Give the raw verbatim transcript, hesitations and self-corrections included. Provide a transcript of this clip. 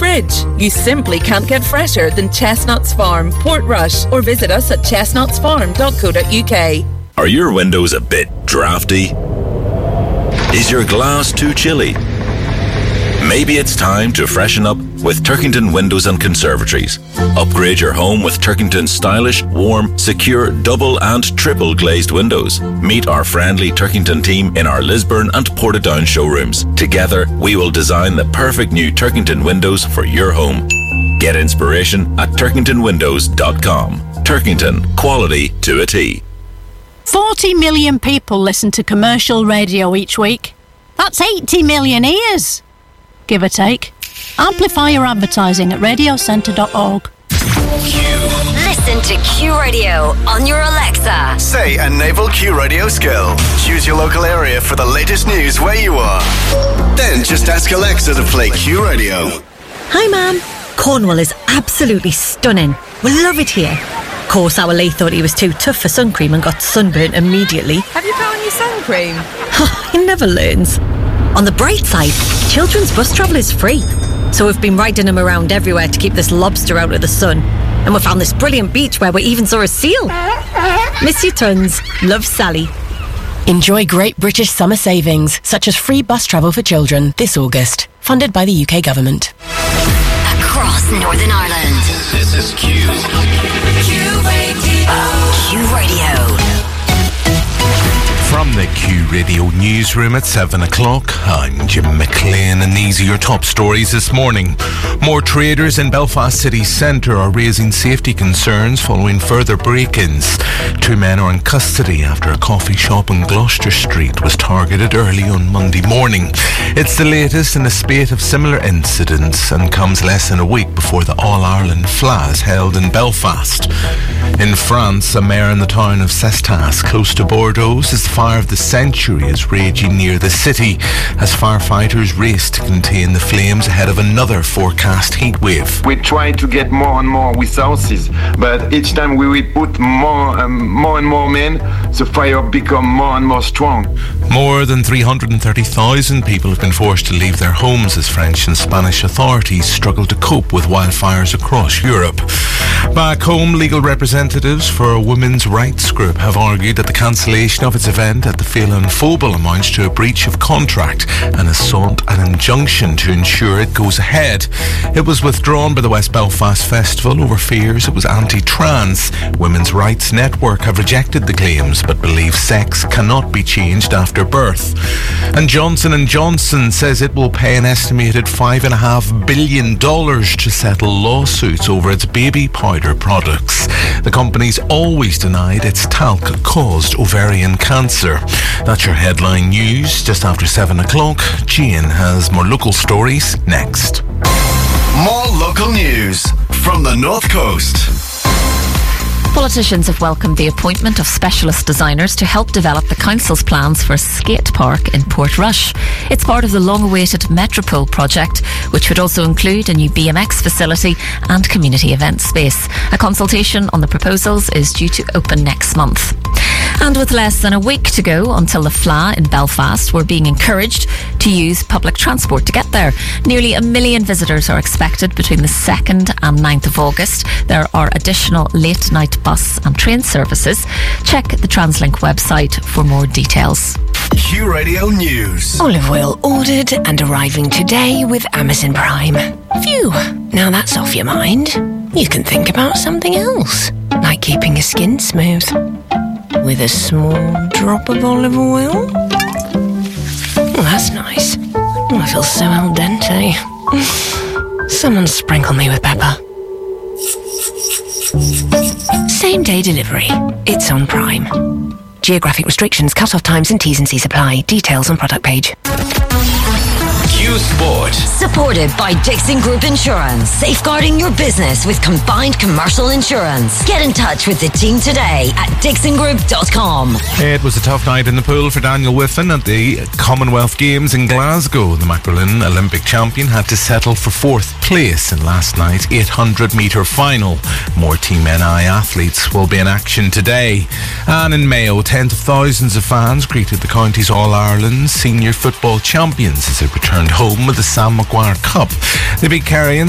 fridge. You simply can't get fresher than Chestnuts Farm, Portrush, or visit us at chestnuts farm dot co dot uk. Are your windows a bit drafty? Is your glass too chilly? Maybe it's time to freshen up with Turkington Windows and Conservatories. Upgrade your home with Turkington's stylish, warm, secure, double and triple glazed windows. Meet our friendly Turkington team in our Lisburn and Portadown showrooms. Together, we will design the perfect new Turkington windows for your home. Get inspiration at turkington windows dot com. Turkington, quality to a T. forty million people listen to commercial radio each week. That's eighty million ears, give or take. Amplify your advertising at radio centre dot org. Listen to Q Radio on your Alexa. Say a naval Q Radio skill. Choose your local area for the latest news where you are. Then just ask Alexa to play Q Radio. Hi, Mum. Cornwall is absolutely stunning. We love it here. Of course, our Lee thought he was too tough for sun cream and got sunburnt immediately. Have you put on your sun cream? He never learns. On the bright side, children's bus travel is free. So we've been riding him around everywhere to keep this lobster out of the sun. And we found this brilliant beach where we even saw a seal. Miss you tons. Love, Sally. Enjoy great British summer savings, such as free bus travel for children this August. Funded by the U K government. Across Northern Ireland. This is Q. Q Radio. Q Radio. From the Q Radio newsroom at seven o'clock, I'm Jim McLean, and these are your top stories this morning. More traders in Belfast city centre are raising safety concerns following further break-ins. Two men are in custody after a coffee shop on Gloucester Street was targeted early on Monday morning. It's the latest in a spate of similar incidents and comes less than a week before the All-Ireland F L A is held in Belfast. In France, a mayor in the town of Cestas, close to Bordeaux, says the fire of the century is raging near the city as firefighters race to contain the flames ahead of another forecast heat wave. We try to get more and more resources, but each time we will put more, um, more and more men, the fire become more and more strong. More than three hundred thirty thousand people have been forced to leave their homes as French and Spanish authorities struggle to cope with wildfires across Europe. Back home, legal representatives for a women's rights group have argued that the cancellation of its event at the Phelan Phobal amounts to a breach of contract and has sought an injunction to ensure it goes ahead. It was withdrawn by the West Belfast Festival over fears it was anti-trans. Women's Rights Network have rejected the claims but believe sex cannot be changed after birth. And Johnson and Johnson says it will pay an estimated five point five billion dollars to settle lawsuits over its baby powder products. The company's always denied its talc caused ovarian cancer. That's your headline news just after seven o'clock. Gian has more local stories next. More local news from the North Coast. Politicians have welcomed the appointment of specialist designers to help develop the council's plans for a skate park in Portrush. It's part of the long-awaited Metropole project, which would also include a new B M X facility and community event space. A consultation on the proposals is due to open next month. And with less than a week to go until the F L A in Belfast, we're being encouraged to use public transport to get there. Nearly a million visitors are expected between the second and ninth of August. There are additional late-night bus and train services. Check the TransLink website for more details. Q Radio News. Olive oil ordered and arriving today with Amazon Prime. Phew, now that's off your mind. You can think about something else, like keeping your skin smooth. With a small drop of olive oil. Oh, that's nice. Oh, I feel so al dente. Someone sprinkle me with pepper. Same day delivery. It's on Prime. Geographic restrictions, cut-off times and T's and C's apply. Details on product page. Q Sport. Supported by Dixon Group Insurance. Safeguarding your business with combined commercial insurance. Get in touch with the team today at dixon group dot com. It was a tough night in the pool for Daniel Whiffen at the Commonwealth Games in Glasgow. The Macrollin Olympic champion had to settle for fourth place in last night's eight hundred metre final. More Team N I athletes will be in action today. And in Mayo, tens of thousands of fans greeted the county's All-Ireland senior football champions as they returned home with the Sam Maguire Cup. The big carry-in